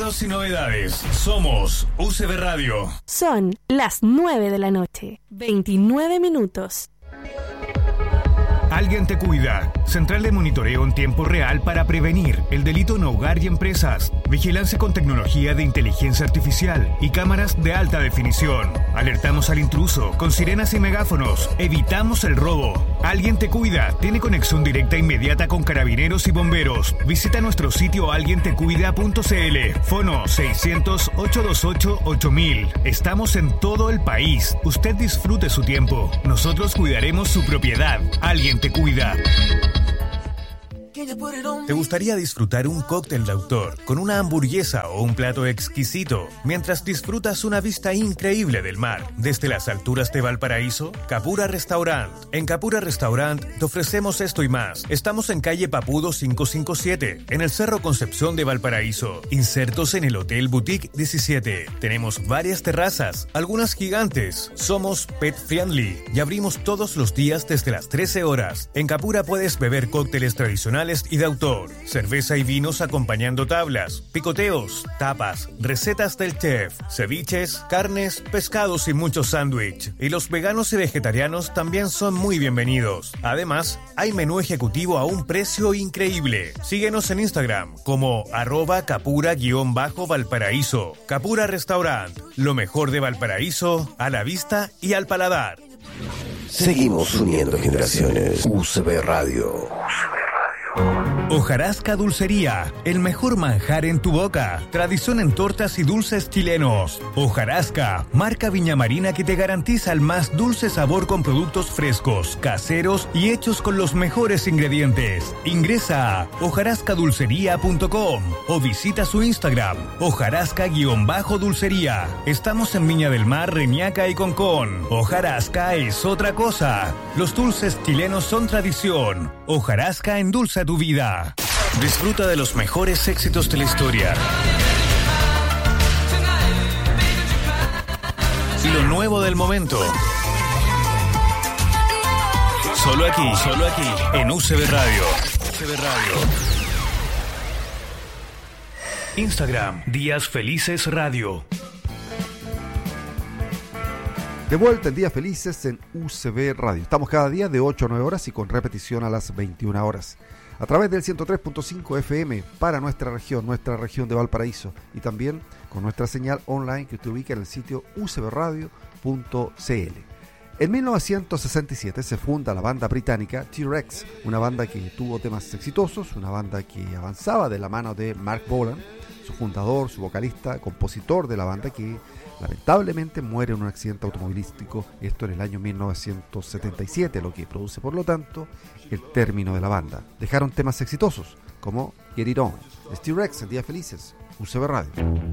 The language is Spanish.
Estrenos y novedades. Somos UCB Radio. Son las 9 de la noche, 29 minutos. Alguien te cuida. Central de monitoreo en tiempo real para prevenir el delito en hogar y empresas. Vigilancia con tecnología de inteligencia artificial y cámaras de alta definición. Alertamos al intruso con sirenas y megáfonos. Evitamos el robo. Alguien te cuida. Tiene conexión directa e inmediata con carabineros y bomberos. Visita nuestro sitio alguientecuida.cl. Fono 600-828-8000. Estamos en todo el país. Usted disfrute su tiempo. Nosotros cuidaremos su propiedad. Alguien te cuida. ¿Te gustaría disfrutar un cóctel de autor con una hamburguesa o un plato exquisito mientras disfrutas una vista increíble del mar desde las alturas de Valparaíso? Capura Restaurant. En Capura Restaurant te ofrecemos esto y más. Estamos en calle Papudo 557, en el Cerro Concepción de Valparaíso, insertos en el Hotel Boutique 17. Tenemos varias terrazas, algunas gigantes. Somos pet friendly y abrimos todos los días desde las 13 horas. En Capura puedes beber cócteles tradicionales y de autor, cerveza y vinos acompañando tablas, picoteos, tapas, recetas del chef, ceviches, carnes, pescados y muchos sándwich. Y los veganos y vegetarianos también son muy bienvenidos. Además, hay menú ejecutivo a un precio increíble. Síguenos en Instagram como @capura_Valparaíso. Capura Restaurant, lo mejor de Valparaíso a la vista y al paladar. Seguimos uniendo generaciones. UCB Radio. Hojarasca Dulcería, el mejor manjar en tu boca. Tradición en tortas y dulces chilenos. Hojarasca, marca Viña Marina que te garantiza el más dulce sabor con productos frescos, caseros y hechos con los mejores ingredientes. Ingresa a hojarascadulcería.com o visita su Instagram, hojarasca_dulcería. Estamos en Viña del Mar, Reñaca y Concón. Hojarasca es otra cosa. Los dulces chilenos son tradición. Hojarasca endulza tu vida. Disfruta de los mejores éxitos de la historia. Y lo nuevo del momento. Solo aquí, en UCB Radio. UCB Radio. Instagram, Días Felices Radio. De vuelta en Días Felices en UCB Radio. Estamos cada día de 8 a 9 horas y con repetición a las 21 horas. A través del 103.5 FM para nuestra región de Valparaíso. Y también con nuestra señal online que usted ubica en el sitio ucbradio.cl. En 1967 se funda la banda británica T-Rex, una banda que tuvo temas exitosos, una banda que avanzaba de la mano de Mark Bolan, su fundador, su vocalista, compositor de la banda, que lamentablemente muere en un accidente automovilístico, esto en el año 1977, lo que produce por lo tanto el término de la banda. Dejaron temas exitosos como Get It On. T-Rex en Días Felices, UCB Radio.